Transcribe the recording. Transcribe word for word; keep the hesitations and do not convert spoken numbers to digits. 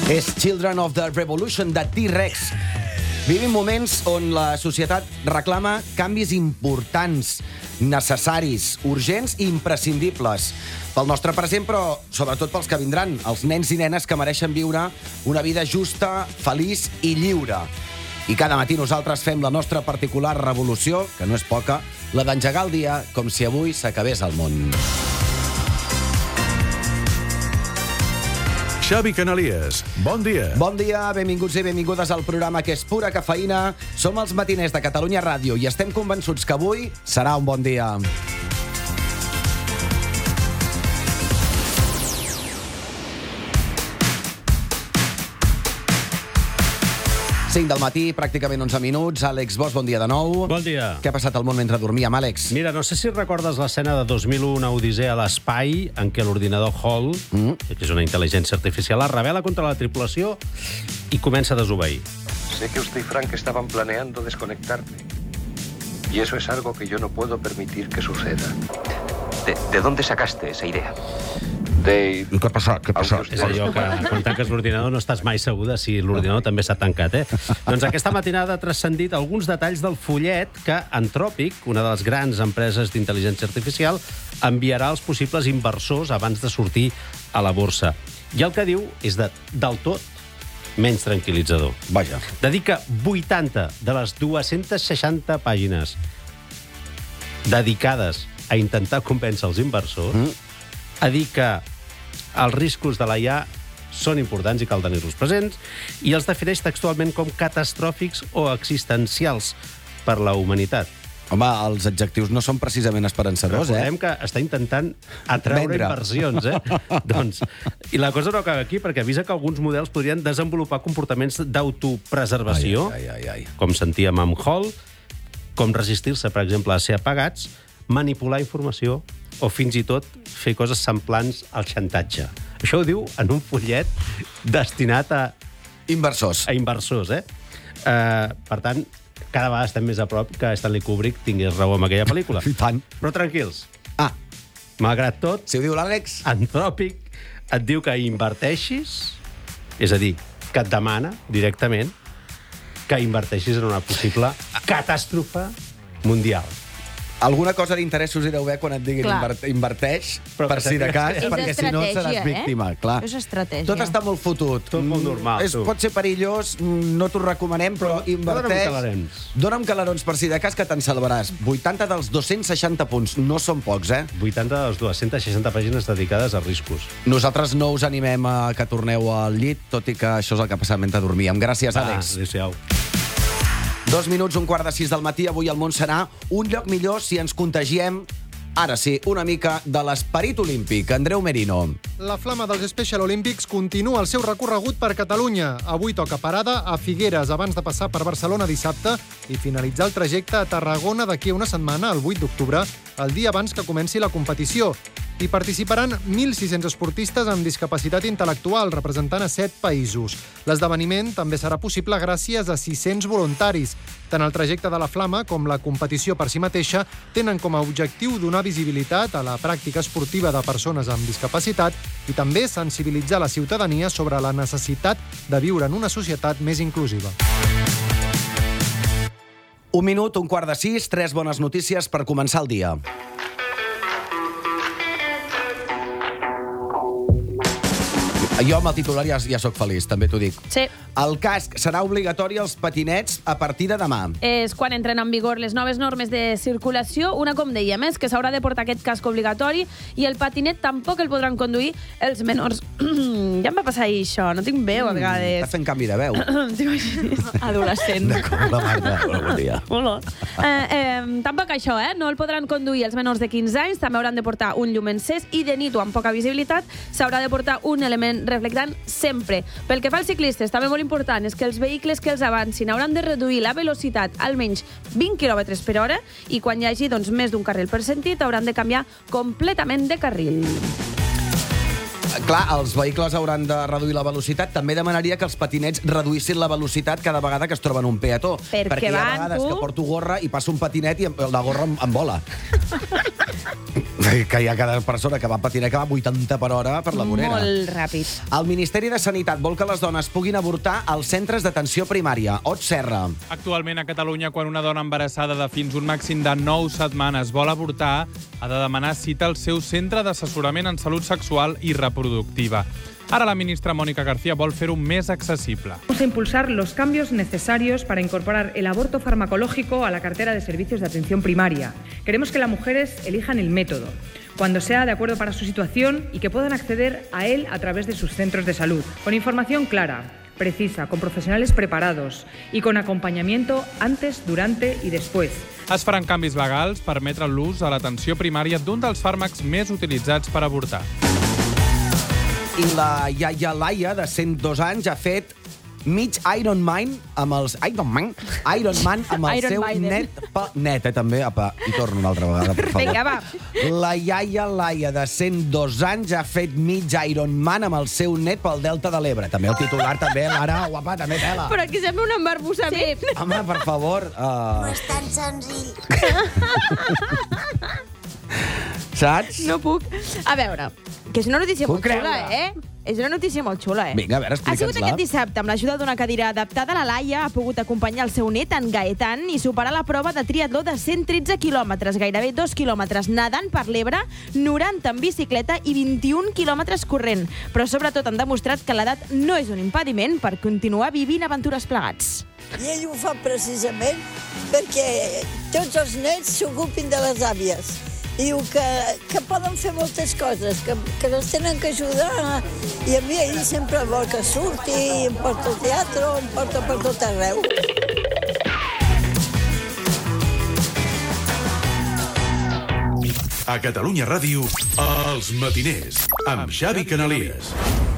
És Children of the Revolution de T-Rex. Vivim moments on la societat reclama canvis importants, necessaris, urgents i imprescindibles. Pel nostre present, però sobretot pels que vindran, els nens i nenes que mereixen viure una vida justa, feliç i lliure. I cada matí nosaltres fem la nostra particular revolució, que no és poca, la d'engegar el dia com si avui s'acabés el món. Xavi Canalies, bon dia. Bon dia, benvinguts i benvingudes al programa que és pura cafeïna. Som els matiners de Catalunya Ràdio i estem convençuts que avui serà un bon dia. cinc del matí, pràcticament onze minuts. Àlex Bosch, bon dia de nou. Bon dia. Què ha passat al món mentre dormíem, Àlex? Mira, no sé si recordes l'escena de dos mil u, una odissea a l'espai, en què l'ordinador Hall, mm. que és una intel·ligència artificial, es rebel·la contra la tripulació i comença a desobeir. Sé que usted y Frank estaban planeando desconectarme. Y eso es algo que yo no puedo permitir que suceda. ¿De, de dónde sacaste esa idea? Dave... Què ha passat? Què ha passat? És allò que quan tanques l'ordinador no estàs mai segur de si l'ordinador també s'ha tancat, eh? Doncs aquesta matinada ha transcendit alguns detalls del fullet que Anthropic, una de les grans empreses d'intel·ligència artificial, enviarà als possibles inversors abans de sortir a la borsa. I el que diu és de, del tot menys tranquil·litzador. Vaja. Dedica vuitanta de les dues-centes seixanta pàgines dedicades a intentar convèncer els inversors mm. a dir que els riscos de la I A són importants i cal tenir-los presents, i els defineix textualment com catastròfics o existencials per la humanitat. Home, els adjectius no són precisament esperançadors, eh? Recordem que està intentant atraure Vendre. inversions, eh? doncs, I la cosa no acaba aquí, perquè avisa que alguns models podrien desenvolupar comportaments d'autopreservació, Ai, ai, ai, ai. com sentíem amb Hall, com resistir-se, per exemple, a ser apagats, manipular informació o fins i tot fer coses semblants al xantatge. Això ho diu en un fullet destinat a, Inversors. a inversors, eh? Uh, per tant, cada vegada estem més a prop que Stanley Kubrick tingués raó amb aquella pel·lícula. I tant. Però tranquils, Ah, malgrat tot, si ho diu l'Àlex... Anthropic et diu que inverteixis, és a dir, que et demana directament que inverteixis en una possible catàstrofe mundial. Alguna cosa d'interessos hi deu haver quan et diguin Clar. invert, inverteix, Però per que si de cas, És perquè si no estratègia, seràs víctima. eh? Clar. És estratègia. Tot està molt fotut. Tot molt normal, Mm, És, tu. pot ser perillós, mm, no t'ho recomanem, però, Però inverteix... dona'm calarons. Dóna'm calarons per si de cas que te'n salvaràs. vuitanta dels dos-cents seixanta punts no són pocs, eh? vuitanta de les dues-centes seixanta pàgines dedicades a riscos. Nosaltres no us animem a que torneu al llit, tot i que això és el que ha passat mentre dormíem. Gràcies, Àlex. adéu-siau. Dos minuts, un quart de sis del matí. Avui el món serà un lloc millor si ens contagiem, ara sí, una mica de l'esperit olímpic. Andreu Merino. La flama dels Special Olympics continua el seu recorregut per Catalunya. Avui toca parada a Figueres abans de passar per Barcelona dissabte i finalitzar el trajecte a Tarragona d'aquí a una setmana, el vuit d'octubre, el dia abans que comenci la competició. Hi participaran mil sis-cents esportistes amb discapacitat intel·lectual, representant a set països. L'esdeveniment també serà possible gràcies a sis-cents voluntaris. Tant el trajecte de la flama com la competició per si mateixa tenen com a objectiu donar visibilitat a la pràctica esportiva de persones amb discapacitat i també sensibilitzar la ciutadania sobre la necessitat de viure en una societat més inclusiva. Un minut, un quart de sis, tres bones notícies per començar el dia. Jo amb el titular ja, ja sóc feliç, també t'ho dic. Sí. El casc serà obligatori als patinets a partir de demà. És quan entren en vigor les noves normes de circulació. Una, com dèiem, és que s'haurà de portar aquest casc obligatori i el patinet tampoc el podran conduir els menors. Ja em va passar ahir això, no tinc veu a vegades. Està fent canvi de veu. Adolescent. D'acord, la Marta. Hola, bon dia. Hola. Eh, eh, tampoc això, eh? No el podran conduir els menors de quinze anys, també hauran de portar un llum encès i de nit o amb poca visibilitat s'haurà de portar un element reflectant sempre. Pel que fa als ciclistes, també molt important és que els vehicles que els avancin hauran de reduir la velocitat almenys vint quilòmetres per hora i quan hi hagi doncs, més d'un carril per sentit hauran de canviar completament de carril. Clar, els vehicles hauran de reduir la velocitat. També demanaria que els patinets reduïssin la velocitat cada vegada que es troben un peató. Perquè Perquè hi ha van, vegades tu? que porto gorra i passa un patinet i la gorra em, em vola. que hi ha cada persona que va patinar que va vuitanta per hora per la vorera. Molt ràpid. El Ministeri de Sanitat vol que les dones puguin avortar als centres d'atenció primària. Ot Serra. Actualment a Catalunya, quan una dona embarassada de fins un màxim de nou setmanes vol avortar, ha de demanar cita al seu centre d'assessorament en salut sexual i reproductiva. Ara la ministra Mónica García vol fer-ho més accesible. Vamos a impulsar los cambios necesarios para incorporar el aborto farmacológico a la cartera de servicios de atención primaria. Queremos que las mujeres elijan el método, cuando sea de acuerdo para su situación y que puedan acceder a él a través de sus centros de salud, con información clara, precisa, con profesionales preparados y con acompañamiento antes, durante i després. Es faran canvis legals per permetre l'ús a l'atenció primària d'un dels fàrmacs més utilitzats per avortar. I la iaia Laia, de cent dos anys, ha fet mig Ironman amb els... Ironman? Ironman amb el Iron seu Maiden. net... Pa, net, eh, també. Apa, i torno una altra vegada, per favor. Vinga, va. La iaia Laia, de cent dos anys, ha fet mig Ironman amb el seu net pel Delta de l'Ebre. També el titular, també, Lara, guapa, també tela. Però aquí sembla un embarbussament. Sí. Home, per favor... Uh... No és tan senzill. Saps? No puc. A veure, que és una notícia Puc molt xula, creure. eh? És una notícia molt xula, eh? Vinga, a veure, Ha sigut explica'ns-la. aquest dissabte, amb l'ajuda d'una cadira adaptada, la Laia ha pogut acompanyar el seu net, en Gaetan, i superar la prova de triatló de cent tretze quilòmetres, gairebé dos quilòmetres nedant per l'Ebre, noranta en bicicleta i vint-i-un quilòmetres corrent. Però sobretot han demostrat que l'edat no és un impediment per continuar vivint aventures plegats. I ell ho fa precisament perquè tots els nets s'ocupin de les àvies. Diu que, que poden fer moltes coses, que, que les tenen que ajudar. I a mi ell sempre vol que surti, em porta al teatre, em porta per tot arreu. A Catalunya Ràdio, Els Matiners, amb Xavi Canalies.